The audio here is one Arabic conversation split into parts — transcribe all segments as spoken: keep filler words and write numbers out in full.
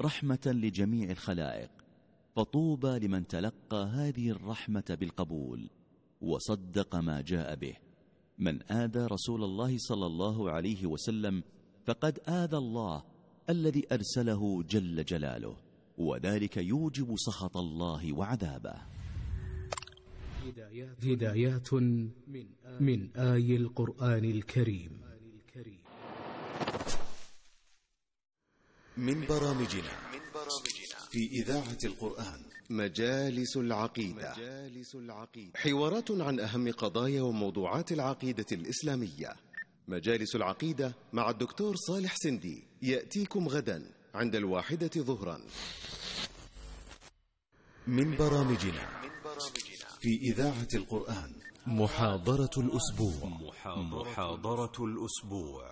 رحمة لجميع الخلائق، فطوبى لمن تلقى هذه الرحمة بالقبول وصدق ما جاء به. من آذى رسول الله صلى الله عليه وسلم فقد آذى الله الذي أرسله جل جلاله، وذلك يوجب سخط الله وعذابه. هدايات من آي القرآن الكريم. من برامجنا في إذاعة القرآن مجالس العقيدة، حوارات عن أهم قضايا وموضوعات العقيدة الإسلامية. مجالس العقيدة مع الدكتور صالح سندي يأتيكم غدا عند الواحدة ظهرا. من برامجنا في إذاعة القرآن محاضرة الأسبوع. محاضرة الأسبوع.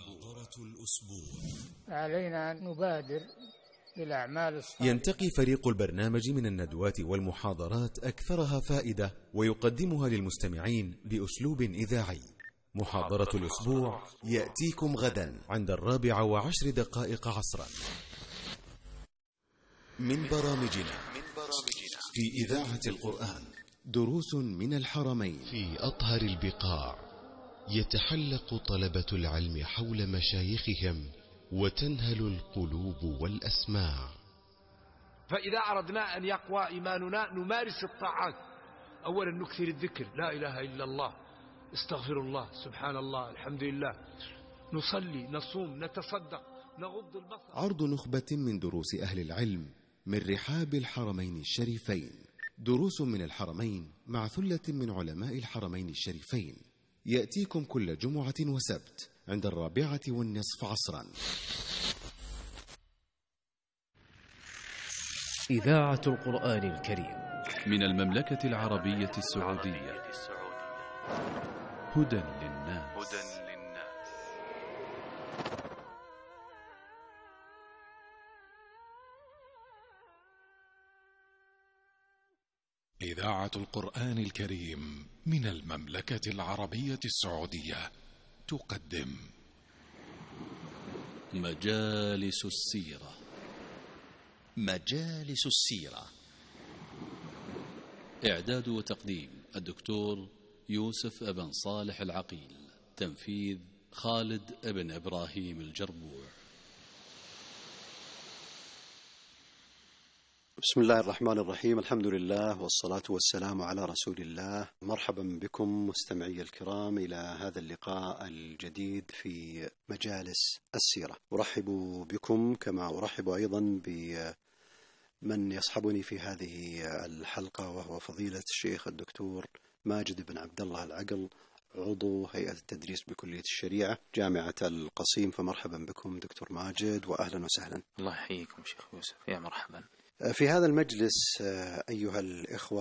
علينا أن نبادر بالأعمال الصالحة. ينتقي فريق البرنامج من الندوات والمحاضرات أكثرها فائدة ويقدمها للمستمعين بأسلوب إذاعي. محاضرة الأسبوع يأتيكم غدا عند الرابعة وعشر دقائق عصرا. من برامجنا في إذاعة القرآن دروس من الحرمين. في أطهر البقاع يتحلق طلبة العلم حول مشايخهم وتنهل القلوب والأسماع. فإذا أردنا أن يقوى إيماننا نمارس الطاعات. أولا نكثر الذكر، لا إله إلا الله، استغفر الله، سبحان الله، الحمد لله، نصلي، نصوم، نتصدق، نغض البصر. عرض نخبة من دروس أهل العلم من رحاب الحرمين الشريفين. دروس من الحرمين مع ثلة من علماء الحرمين الشريفين يأتيكم كل جمعة وسبت عند الرابعة والنصف عصرا. إذاعة القرآن الكريم من المملكة العربية السعودية. هدى للناس. إذاعة القرآن الكريم من المملكة العربية السعودية تقدم مجالس السيرة. مجالس السيرة، إعداد وتقديم الدكتور يوسف ابن صالح العقيل، تنفيذ خالد ابن إبراهيم الجربوع. بسم الله الرحمن الرحيم، الحمد لله والصلاة والسلام على رسول الله. مرحبا بكم مستمعي الكرام إلى هذا اللقاء الجديد في مجالس السيرة. أرحب بكم كما أرحب أيضا بمن يصحبني في هذه الحلقة، وهو فضيلة الشيخ الدكتور ماجد بن عبد الله العقل، عضو هيئة التدريس بكلية الشريعة جامعة القصيم. فمرحبا بكم دكتور ماجد وأهلا وسهلا. الله يحييكم شيخ يوسف، يا مرحبا. في هذا المجلس أيها الإخوة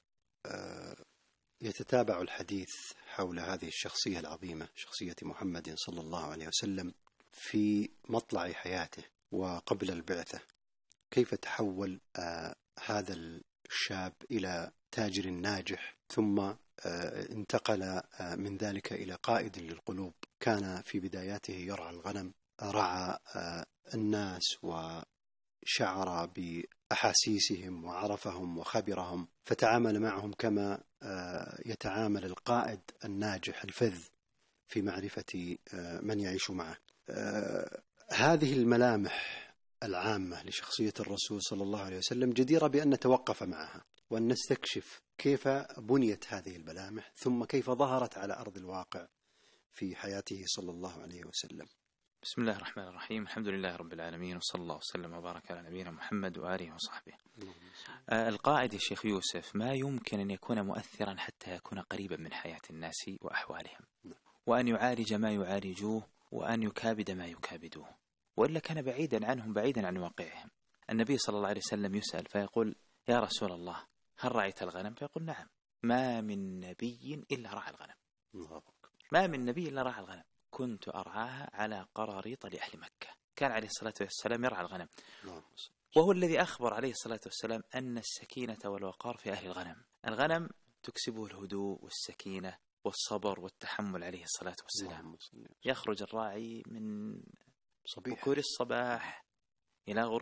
يتتابع الحديث حول هذه الشخصية العظيمة، شخصية محمد صلى الله عليه وسلم، في مطلع حياته وقبل البعثة. كيف تحول هذا الشاب إلى تاجر ناجح، ثم انتقل من ذلك إلى قائد للقلوب. كان في بداياته يرعى الغنم، رعى الناس وشعر بأحاسيسهم وعرفهم وخبرهم، فتعامل معهم كما يتعامل القائد الناجح الفذ في معرفة من يعيش معه. هذه الملامح العامة لشخصية الرسول صلى الله عليه وسلم جديرة بأن نتوقف معها وأن نستكشف كيف بنيت هذه الملامح، ثم كيف ظهرت على أرض الواقع في حياته صلى الله عليه وسلم. بسم الله الرحمن الرحيم، الحمد لله رب العالمين، وصلى الله وسلم وبارك على نبينا محمد وآله وصحبه. آه القائد يا شيخ يوسف ما يمكن أن يكون مؤثرا حتى يكون قريبا من حياة الناس وأحوالهم، وأن يعالج ما يعالجوه، وأن يكابد ما يكابدوه، وإلا كان بعيدا عنهم بعيدا عن واقعهم. النبي صلى الله عليه وسلم يسأل فيقول: يا رسول الله هل رعيت الغنم؟ فيقول: نعم. ما من نبي إلا رعى الغنم. ما من نبي إلا رعى الغنم، كنت أرعاها على قراريط لأهل مكة. كان عليه الصلاة والسلام يرعى الغنم، وهو الذي أخبر عليه الصلاة والسلام أن السكينة والوقار في أهل الغنم. الغنم تكسبه الهدوء والسكينة والصبر والتحمل عليه الصلاة والسلام. يخرج الراعي من بكور الصباح إلى غروب